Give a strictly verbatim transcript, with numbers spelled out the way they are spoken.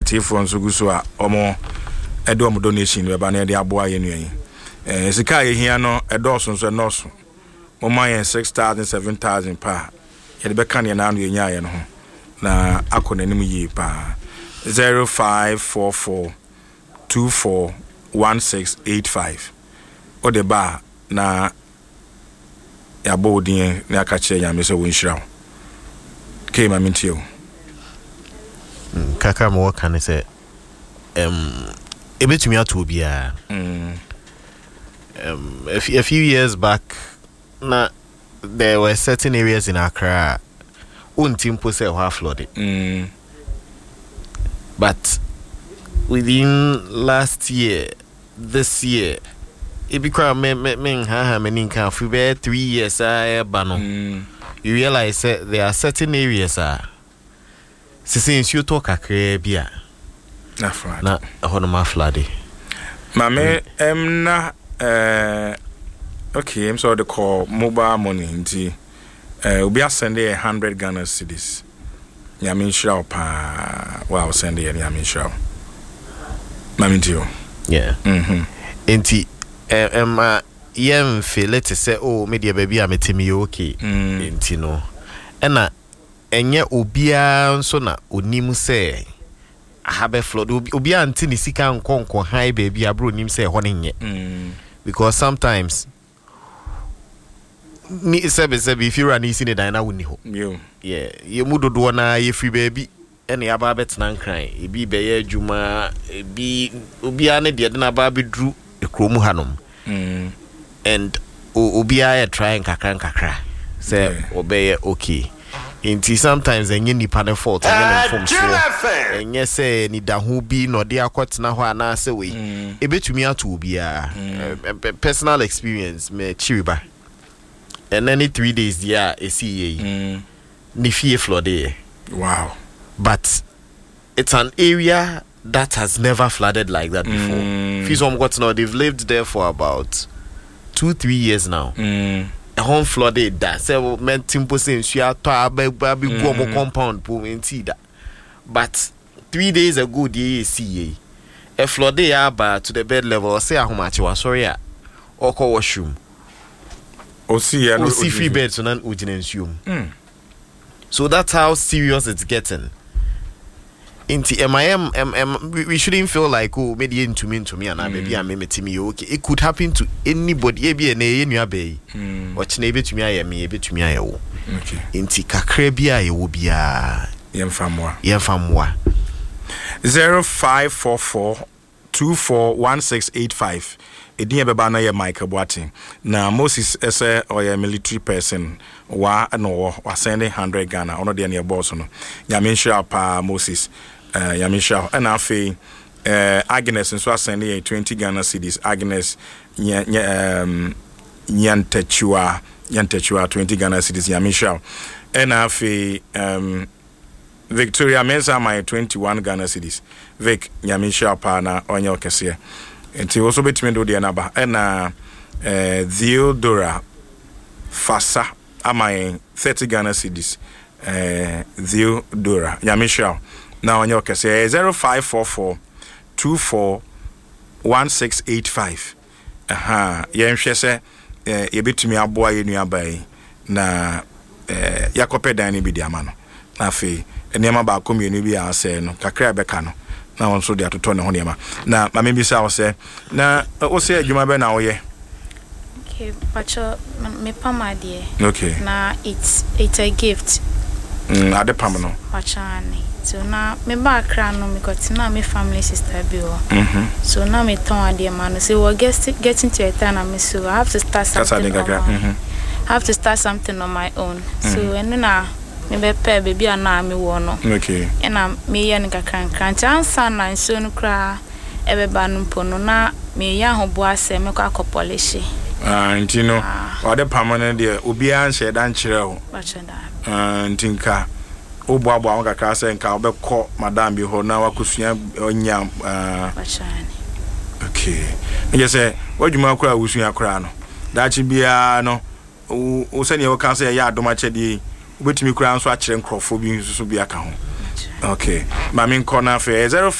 atifo nso guso a omo edo mo donation we ba na de aboa ye nuan eh sika ye hia no edo so nso no so mo man six thousand seven thousand pa ye de be kan ye na no ye nya ye no ho na akona nim yi pa zero five four four two four one six eight five o de ba na ya bodin na aka che nya me so wonhira ke ma mintio kaka mo kan say um ebetumi ato bia mm um a, f- a few years back na there were certain areas in Accra untimpo say wa flooded mm but within last year this year it became me me me ha ha many can for be three years I bano mm. You realize that there are certain areas ah since you talk akre bia na flood na hono ma flood mame em na eh okay I'm sorry to call mobile money nti eh obi send one hundred Ghana cedis nyame shira pa wow send ye nyame shira mame ntio yeah mhm enti em uh, yem feel let say oh media baby am temi okay mm. enti no ena enye obia nso na onim say habe flood obia anti ni sika nkonko high baby abro nim say ho nye mm. because sometimes ni sebe sebe if you run isi ne dan na woni ho yo yeah ye mudodo na ye free baby ene ya ba betena nkran ebi be ye adwuma ebi obia ne de na ba bedru ekrom hanom mm. and obia ya try nkakra nkakra say yeah. Obey okay inti sometimes enye nipa ne fault enye form so enye say ni da ho bi no de akotena ho ana say we mm. Ebetumi ato obia mm. uh, personal experience me chiriba and then three days there a see mm. ni fie flooded. Wow. But it's an area that has never flooded like that before. Mm. Fees got now they've lived there for about two, three years now. Mm. A home flooded that. So men timpo saying she had to have a baby compound po see that. But three days ago the see a flooded aba to the bed level. Say how much was sorry or call washroom. O see ya no see free beds so nan ujinensium. Mm. So that's how serious it's getting. Inti M I M, M M, we shouldn't feel like oh maybe into me into me and I baby I me to me okay. It could happen to anybody. Ebi ene enu abe. Watch na ebe to me aye me ebe to me aye wo. Okay. Inti kakra bia aye wo bia. Yem famwa. Yem famwa. zero five four four two four one six eight five. Edin beba na ye Michael Boating. Na Moses ese or a military person wa no wa send one hundred Ghana ono de ne boss no. Nyame nhira pa Moses. Uh, Nyame nhira. Na afi uh, Agnes nso send ye twenty Ghana cedis. Agnes nya um nyantachua nyantachua twenty Ghana cedis Nyame nhira. Na afi um Victoria Mensa my twenty-one Ghana cedis. Vic Nyame nhira pa na onye okese. Enti also betime do de na ba na eh Theodora Fasa amai thirty Ghana cedis eh Theodora Yamisha na onye okese zero five four four two four one six eight five aha yenhwe se eh yebetumi aboa ye nuaba yi na eh yakope dan ni bi di ama no na afi enema ba komienu bi a se no kakra beka no na won so de atoto ne ho nema na mama bi sa wo se na o se adwuma be na wo ye okay pacho me pama de okay na it's it's a gift mm ade pam no pachani so na me ba kra no me got na me family sister bi wo mhm so na me ton ade ma no so we get getting to a time na me so I have to start something mhm I have to start something on my own mm-hmm. So and na me be pe baby ana me wo no okay ena me ye nka kran chansa na nso no kra e be ba no mpo no na me ya ho bo ase me kwa kopolishi ah ntino o de pamane de obi an she dan kire ho bachanda ah ntinka obo abo an kakra se nka obekọ madam bi ho na wakosua onya ah bachani okay me say wadwuma kra wusua kra no dachi bia no o se ne o kan se ya adoma chede ubetimi kura nso a kire nkrofo bi nso so bi aka ho okay mami nkọ na fe zero